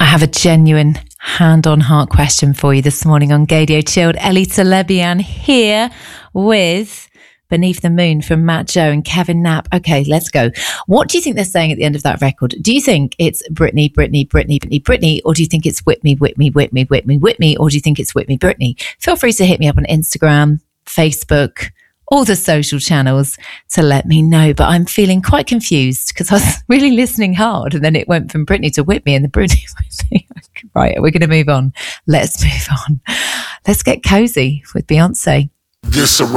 have a genuine hand-on-heart question for you this morning on Gaydio Chilled. Ellie Talebian here with Beneath the Moon from Matt Joe and Kevin Knapp. Okay, let's go. What do you think they're saying at the end of that record? Do you think it's Britney, Britney, Britney, Britney, Britney, or do you think it's Whitney, Whitney, Whitney, Whitney, Whitney, or do you think it's Whitney, Britney? Feel free to hit me up on Instagram, Facebook, all the social channels to let me know. But I'm feeling quite confused because I was really listening hard and then it went from Britney to Whitney and the Britney. Right, we're going to move on. Let's move on. Let's get cozy with Beyonce. This a